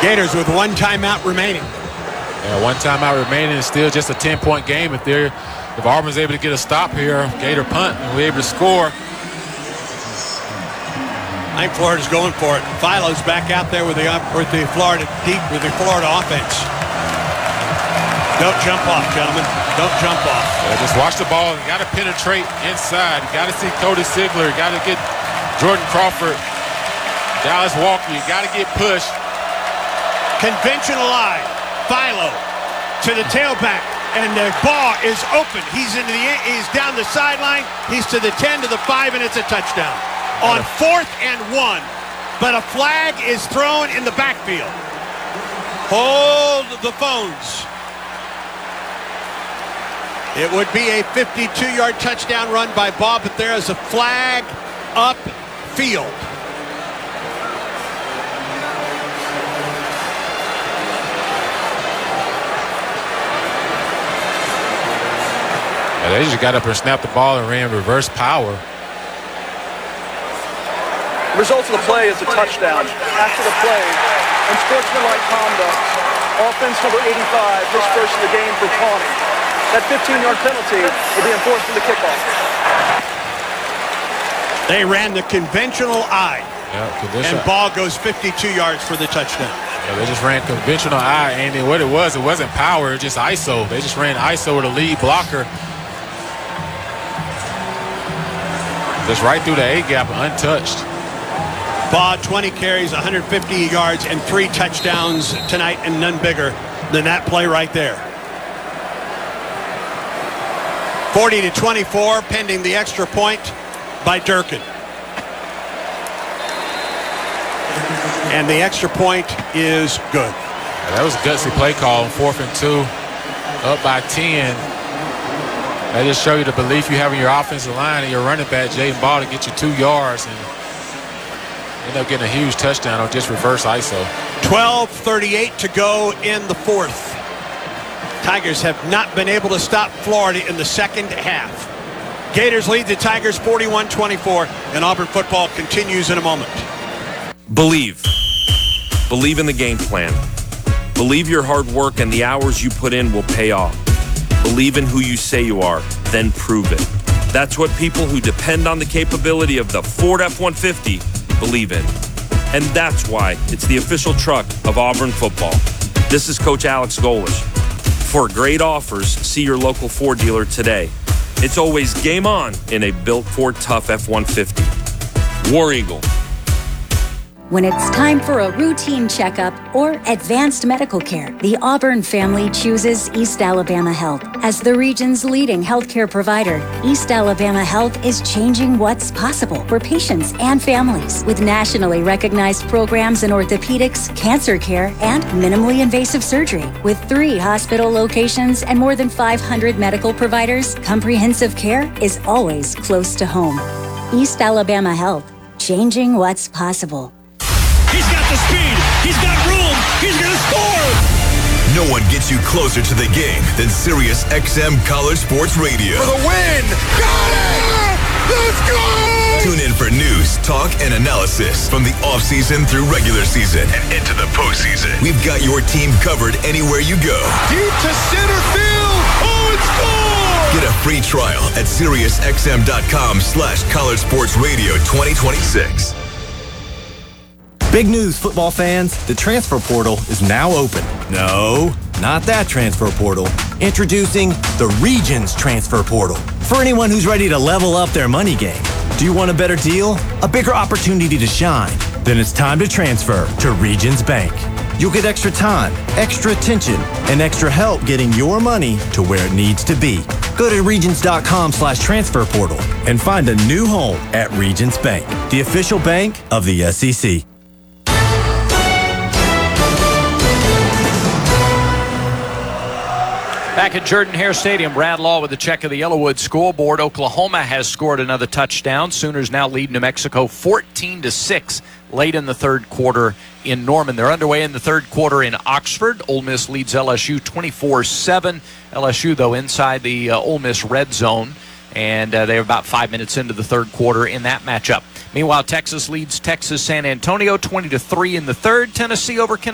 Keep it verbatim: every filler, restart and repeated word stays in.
Gators with one timeout remaining. Yeah, one timeout remaining. It's still just a ten-point game. If they're, if Auburn's able to get a stop here, Gator punt, and we're able to score. I think Florida's going for it. Philo's back out there with the with the Florida deep with the Florida offense. Don't jump off, gentlemen. Don't jump off. Yeah, just watch the ball. You got to penetrate inside. You got to see Cody Sigler. You got to get Jordan Crawford, Dallas Walker. You got to get pushed. Conventional eye. Philo to the tailback, and the ball is open. He's into the he's down the sideline. He's to the ten, to the five, and it's a touchdown on fourth and one. But a flag is thrown in the backfield. Hold the phones. It would be a fifty-two-yard touchdown run by Bob, but there is a flag upfield. Yeah, they just got up and snapped the ball and ran reverse power. Results of the play is a touchdown. After the play, unsportsmanlike conduct. Offense number eighty-five, his first of the game for taunting. That fifteen-yard penalty will be enforced in the kickoff. They ran the conventional I, yeah, conventional. and ball goes fifty-two yards for the touchdown. Yeah, they just ran conventional I, and then what it was, it wasn't power, it was just I S O. They just ran I S O with a lead blocker. Just right through the A-gap, untouched. Baugh, twenty carries, one hundred fifty yards, and three touchdowns tonight, and none bigger than that play right there. forty to twenty-four, pending the extra point by Durkin. And the extra point is good. Yeah, that was a gutsy play call on fourth and two, up by ten. That just show you the belief you have in your offensive line and your running back, Jaden Baugh, to get you two yards and end up getting a huge touchdown on just reverse I S O. twelve thirty-eight to go in the fourth. Tigers have not been able to stop Florida in the second half. Gators lead the Tigers forty-one twenty-four, and Auburn football continues in a moment. Believe. Believe in the game plan. Believe your hard work and the hours you put in will pay off. Believe in who you say you are, then prove it. That's what people who depend on the capability of the Ford F one fifty believe in. And that's why it's the official truck of Auburn football. This is Coach Alex Golish. For great offers, see your local Ford dealer today. It's always game on in a built Ford Tough F one fifty. War Eagle. When it's time for a routine checkup or advanced medical care, the Auburn family chooses East Alabama Health. As the region's leading healthcare provider, East Alabama Health is changing what's possible for patients and families with nationally recognized programs in orthopedics, cancer care, and minimally invasive surgery. With three hospital locations and more than five hundred medical providers, comprehensive care is always close to home. East Alabama Health, changing what's possible. He's got the speed. He's got room. He's going to score. No one gets you closer to the game than Sirius X M College Sports Radio. For the win. Got it. Let's go. Tune in for news, talk, and analysis from the offseason through regular season and into the postseason. We've got your team covered anywhere you go. Deep to center field. Oh, it's gone. Get a free trial at SiriusXM.com slash College Sports Radio twenty twenty-six. Big news, football fans. The transfer portal is now open. No, not that transfer portal. Introducing the Regions Transfer Portal. For anyone who's ready to level up their money game. Do you want a better deal? A bigger opportunity to shine? Then it's time to transfer to Regions Bank. You'll get extra time, extra attention, and extra help getting your money to where it needs to be. Go to Regions.com slash transfer portal and find a new home at Regions Bank, the official bank of the S E C. Back at Jordan-Hare Stadium, Brad Law with the check of the Yellowwood scoreboard. Oklahoma has scored another touchdown. Sooners now lead New Mexico fourteen to six late in the third quarter in Norman. They're underway in the third quarter in Oxford. Ole Miss leads L S U twenty-four seven. L S U, though, inside the uh, Ole Miss red zone, and uh, they're about five minutes into the third quarter in that matchup. Meanwhile, Texas leads Texas San Antonio twenty to three in the third. Tennessee over